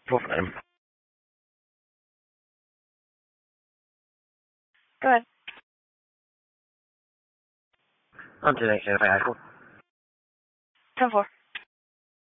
Full name. Go ahead. On to the next high school. 10-4.